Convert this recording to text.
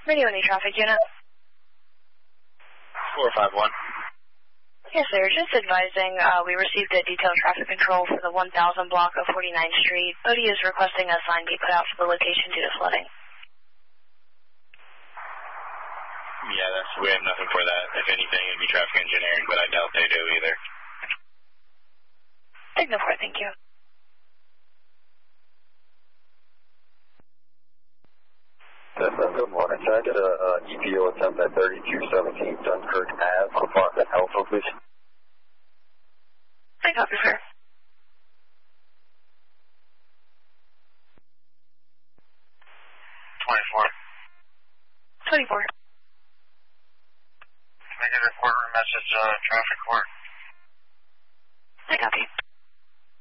Radio any traffic unit? 451. Yes, sir. Just advising, we received a detailed traffic control for the 1000 block of 49th Street. Bodie is requesting a sign be put out for the location due to flooding. Yeah, we have nothing for that. If anything, it'd be traffic engineering, but I doubt they do either. Signal 4, thank you. Good morning. Can I get a EPO attempt at 3217 Dunkirk Ave, apartment Alpha, please? I copy, sir. 24. Can I get a report or message traffic court? I copy.